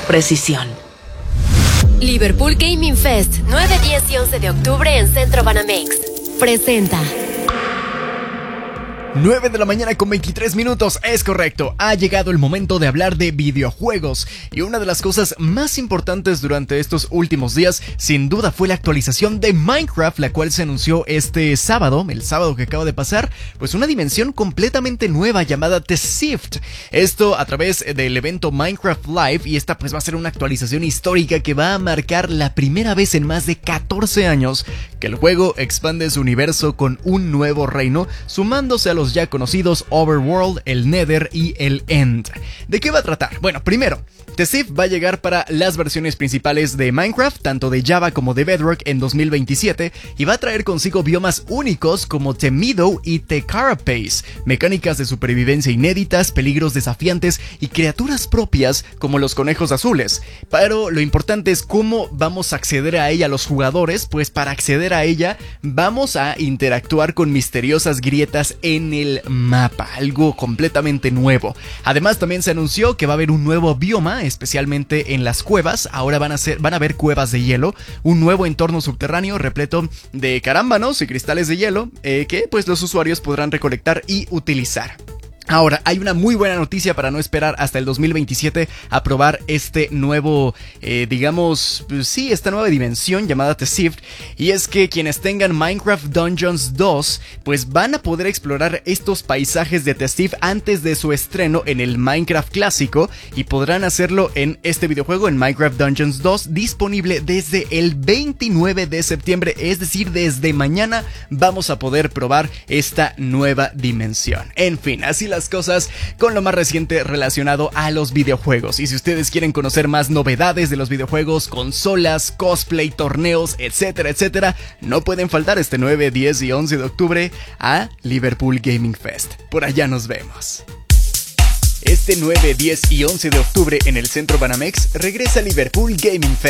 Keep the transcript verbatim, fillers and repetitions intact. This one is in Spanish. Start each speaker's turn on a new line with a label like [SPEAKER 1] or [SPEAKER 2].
[SPEAKER 1] precisión.
[SPEAKER 2] Liverpool Gaming Fest, nueve, diez y once de octubre en Centro Banamex. Presenta.
[SPEAKER 3] nueve de la mañana con veintitrés minutos, es correcto. Ha llegado el momento de hablar de videojuegos. Y una de las cosas más importantes durante estos últimos días, sin duda, fue la actualización de Minecraft, la cual se anunció este sábado, el sábado que acaba de pasar, pues una dimensión completamente nueva llamada The Sift. Esto a través del evento Minecraft Live, y esta pues va a ser una actualización histórica que va a marcar la primera vez en más de catorce años que el juego expande su universo con un nuevo reino, sumándose a los los ya conocidos Overworld, el Nether y el End. ¿De qué va a tratar? Bueno, primero, The Sift va a llegar para las versiones principales de Minecraft, tanto de Java como de Bedrock, en dos mil veintisiete, y va a traer consigo biomas únicos como The Meadow y The Carapace, mecánicas de supervivencia inéditas, peligros desafiantes y criaturas propias como los conejos azules. Pero lo importante es cómo vamos a acceder a ella los jugadores, pues para acceder a ella vamos a interactuar con misteriosas grietas en el mapa, algo completamente nuevo. Además, también se anunció que va a haber un nuevo bioma, especialmente en las cuevas. Ahora van a ser, van a haber cuevas de hielo, un nuevo entorno subterráneo repleto de carámbanos y cristales de hielo, eh, que pues los usuarios podrán recolectar y utilizar. Ahora, hay una muy buena noticia para no esperar hasta el dos mil veintisiete a probar este nuevo, eh, digamos, pues sí, esta nueva dimensión llamada The Sift, y es que quienes tengan Minecraft Dungeons dos, pues van a poder explorar estos paisajes de The Sift antes de su estreno en el Minecraft clásico, y podrán hacerlo en este videojuego, en Minecraft Dungeons dos, disponible desde el veintinueve de septiembre, es decir, desde mañana vamos a poder probar esta nueva dimensión. En fin, así las cosas con lo más reciente relacionado a los videojuegos. Y si ustedes quieren conocer más novedades de los videojuegos, consolas, cosplay, torneos, etcétera, etcétera, no pueden faltar este nueve, diez y once de octubre a Liverpool Gaming Fest. Por allá nos vemos. Este nueve, diez y once de octubre en el Centro Banamex regresa Liverpool Gaming Fest.